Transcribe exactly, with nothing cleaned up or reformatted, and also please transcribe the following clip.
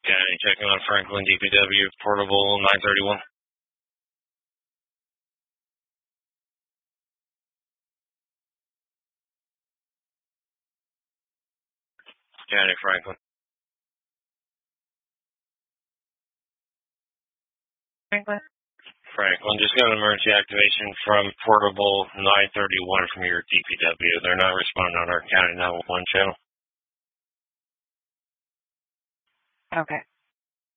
County, checking on Franklin D P W, portable nine thirty-one. County, Franklin. Franklin. Franklin, just got an emergency activation from portable nine thirty-one from your D P W. They're not responding on our County nine one one channel. Okay.